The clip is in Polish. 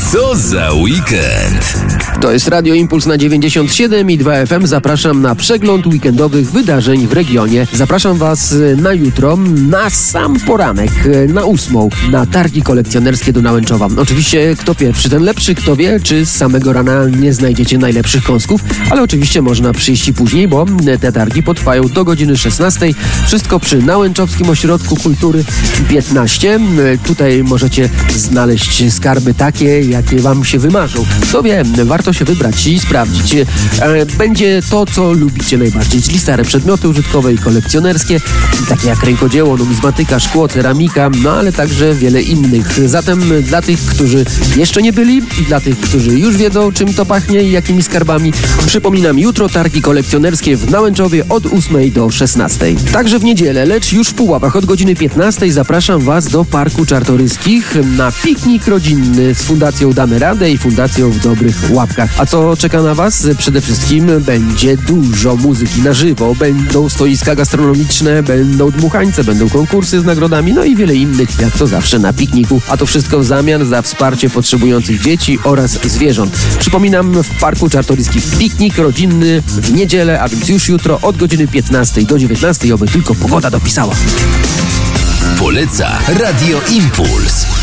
Co za weekend? To jest Radio Impuls na 97 i 2 FM. Zapraszam na przegląd weekendowych wydarzeń w regionie. Zapraszam Was na jutro, na sam poranek, na 8, na targi kolekcjonerskie do Nałęczowa. Oczywiście kto pierwszy, ten lepszy. Kto wie, czy z samego rana nie znajdziecie najlepszych kąsków, ale oczywiście można przyjść i później, bo te targi potrwają do godziny 16. Wszystko przy Nałęczowskim Ośrodku Kultury 15. Tutaj możecie znaleźć skarby takie, jakie Wam się wymarzą. Kto wie, warto się wybrać i sprawdzić. Będzie to, co lubicie najbardziej, czyli stare przedmioty użytkowe i kolekcjonerskie, takie jak rękodzieło, numizmatyka, szkło, ceramika, no ale także wiele innych. Zatem dla tych, którzy jeszcze nie byli i dla tych, którzy już wiedzą, czym to pachnie i jakimi skarbami, przypominam, jutro targi kolekcjonerskie w Nałęczowie od 8 do 16. Także w niedzielę, lecz już w Puławach od godziny 15 zapraszam Was do Parku Czartoryskich na piknik rodzinny z Fundacją Damy Radę i Fundacją W Dobrych Łapkach. A co czeka na Was? Przede wszystkim będzie dużo muzyki na żywo, będą stoiska gastronomiczne, będą dmuchańce, będą konkursy z nagrodami, no i wiele innych, jak to zawsze na pikniku. A to wszystko w zamian za wsparcie potrzebujących dzieci oraz zwierząt. Przypominam, w Parku Czartoryskich piknik rodzinny w niedzielę, a więc już jutro od godziny 15 do 19, oby tylko pogoda dopisała. Poleca Radio Impuls.